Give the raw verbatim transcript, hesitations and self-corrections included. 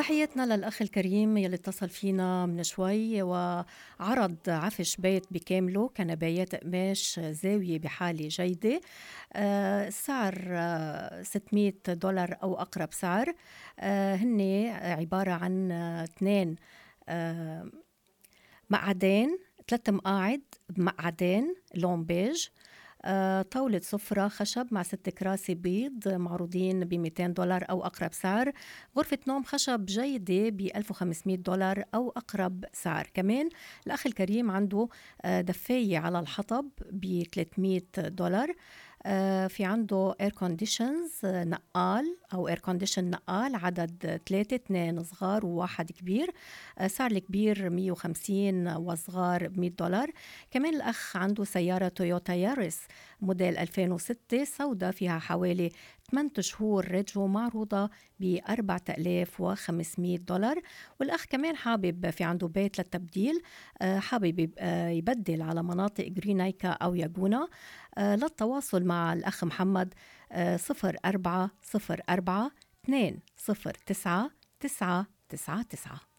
تحياتنا للأخ الكريم يلي اتصل فينا من شوي وعرض عفش بيت بكامله، كنبايات قماش زاوية بحالة جيدة. آه، السعر آه، ستمية دولار أو أقرب سعر. آه، هن عبارة عن آه، اثنين آه، مقعدين، ثلاث مقاعد بمقعدين لون بيج. آه، طاولة سفرة خشب مع ست كراسي بيض معروضين ب مئتين دولار أو أقرب سعر. غرفة نوم خشب جيدة ب ألف وخمسمية دولار أو أقرب سعر. كمان الأخ الكريم عنده آه، دفاية على الحطب ب ثلاثمية دولار. آه، في عنده اير كونديشنز نقال او اير كونديشن نقال عدد ثلاثة، اثنين صغار وواحد كبير. آه، سعر الكبير مية وخمسين وصغار مية دولار. كمان الأخ عنده سيارة تويوتا ياريس موديل ألفين وستة سوداء فيها حوالي ثمانية شهور ريجو معروضة ب أربعة آلاف وخمسمية دولار. والأخ كمان حابب في عنده بيت للتبديل، آه، حابب يب- آه، يبدل على مناطق جرينايكا أو ياجونا. آه، للتواصل مع الأخ محمد آه، صفر أربعة صفر أربعة اثنين صفر تسعة تسعة تسعة تسعة.